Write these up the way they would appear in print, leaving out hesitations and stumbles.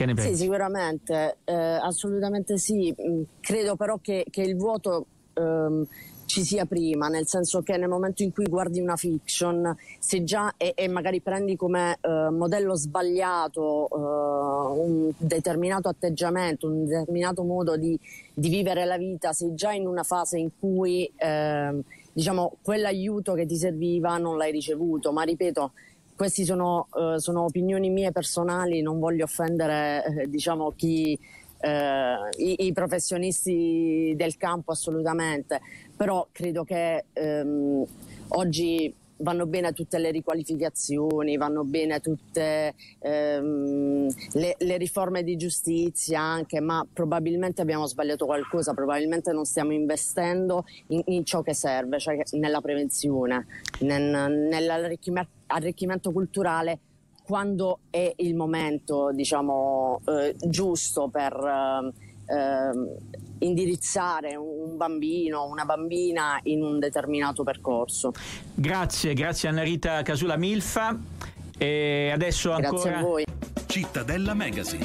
Che ne pensi? Sì, sicuramente, assolutamente sì. Credo però che il vuoto ci sia prima, nel senso che nel momento in cui guardi una fiction, se già e magari prendi come modello sbagliato un determinato atteggiamento, un determinato modo di vivere la vita, sei già in una fase in cui diciamo quell'aiuto che ti serviva non l'hai ricevuto, ma ripeto, questi sono opinioni mie personali, non voglio offendere diciamo i professionisti del campo assolutamente, però credo che oggi vanno bene tutte le riqualificazioni, vanno bene tutte le riforme di giustizia anche, ma probabilmente abbiamo sbagliato qualcosa, probabilmente non stiamo investendo in ciò che serve, cioè nella prevenzione, nell'arricchimento culturale, quando è il momento, diciamo, giusto per indirizzare un bambino, una bambina in un determinato percorso. Grazie Anna Rita Casula Milfa. E adesso ancora. Grazie a voi. Cittadella Magazine.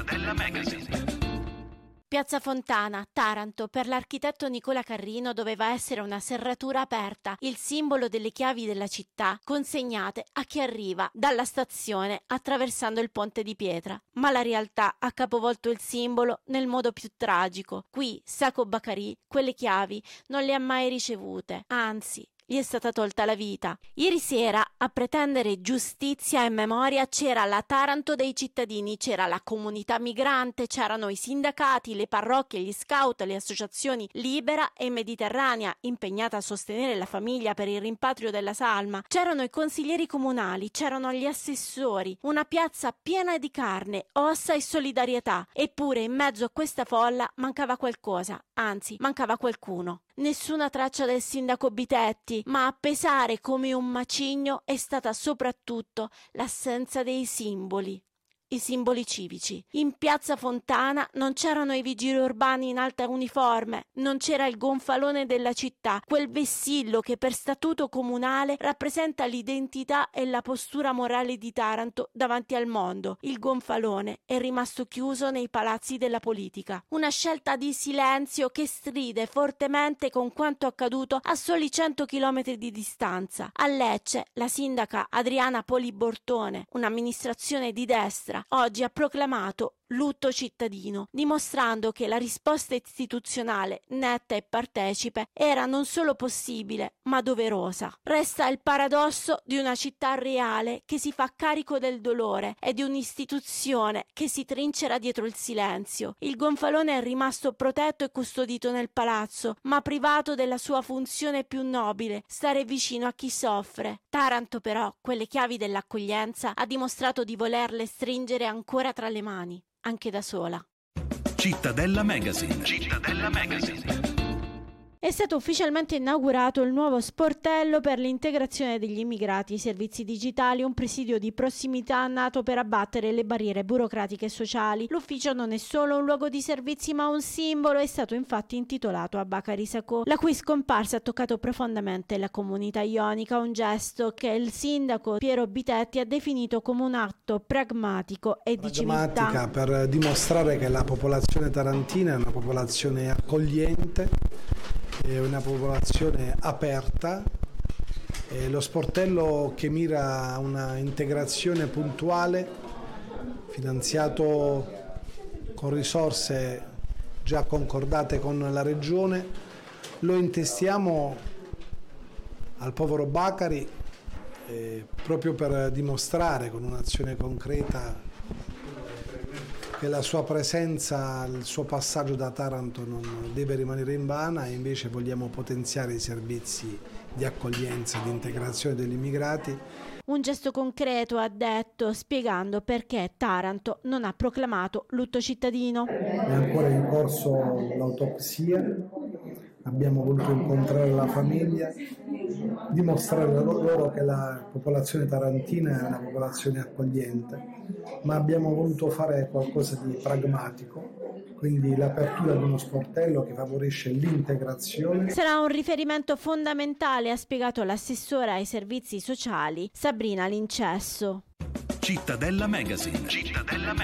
Piazza Fontana, Taranto, per l'architetto Nicola Carrino doveva essere una serratura aperta, il simbolo delle chiavi della città, consegnate a chi arriva dalla stazione attraversando il ponte di pietra. Ma la realtà ha capovolto il simbolo nel modo più tragico. Qui, Sacco Bacari, quelle chiavi non le ha mai ricevute, anzi, gli è stata tolta la vita. Ieri sera, a pretendere giustizia e memoria, c'era la Taranto dei cittadini, c'era la comunità migrante, c'erano i sindacati, le parrocchie, gli scout, le associazioni Libera e Mediterranea, impegnata a sostenere la famiglia per il rimpatrio della salma, c'erano i consiglieri comunali, c'erano gli assessori, una piazza piena di carne, ossa e solidarietà. Eppure in mezzo a questa folla mancava qualcosa, anzi mancava qualcuno. Nessuna traccia del sindaco Bitetti, ma a pesare come un macigno è stata soprattutto l'assenza dei simboli. I simboli civici. In piazza Fontana non c'erano i vigili urbani in alta uniforme, non c'era il gonfalone della città, quel vessillo che per statuto comunale rappresenta l'identità e la postura morale di Taranto davanti al mondo. Il gonfalone è rimasto chiuso nei palazzi della politica. Una scelta di silenzio che stride fortemente con quanto accaduto a soli 100 chilometri di distanza. A Lecce, la sindaca Adriana Polibortone, un'amministrazione di destra, oggi ha proclamato lutto cittadino, dimostrando che la risposta istituzionale netta e partecipe era non solo possibile, ma doverosa. Resta il paradosso di una città reale che si fa carico del dolore e di un'istituzione che si trincera dietro il silenzio. Il gonfalone è rimasto protetto e custodito nel palazzo, ma privato della sua funzione più nobile, stare vicino a chi soffre. Taranto però, quelle chiavi dell'accoglienza, ha dimostrato di volerle stringere ancora tra le mani, anche da sola. Cittadella Magazine. È stato ufficialmente inaugurato il nuovo sportello per l'integrazione degli immigrati ai servizi digitali, un presidio di prossimità nato per abbattere le barriere burocratiche e sociali. L'ufficio non è solo un luogo di servizi ma un simbolo, è stato infatti intitolato a Bacari Sacco, la cui scomparsa ha toccato profondamente la comunità ionica, un gesto che il sindaco Piero Bitetti ha definito come un atto pragmatico e di civiltà. Per dimostrare che la popolazione tarantina è una popolazione accogliente, è una popolazione aperta. Lo sportello che mira a una integrazione puntuale, finanziato con risorse già concordate con la Regione, lo intestiamo al povero Bacari proprio per dimostrare con un'azione concreta che la sua presenza, il suo passaggio da Taranto non deve rimanere invana, e invece vogliamo potenziare i servizi di accoglienza e di integrazione degli immigrati. Un gesto concreto, ha detto, spiegando perché Taranto non ha proclamato lutto cittadino. È ancora in corso l'autopsia, abbiamo voluto incontrare la famiglia, dimostrare loro che la popolazione tarantina è una popolazione accogliente, ma abbiamo voluto fare qualcosa di pragmatico, quindi l'apertura di uno sportello che favorisce l'integrazione. Sarà un riferimento fondamentale, ha spiegato l'assessora ai servizi sociali Sabrina Lincesso. Cittadella Magazine.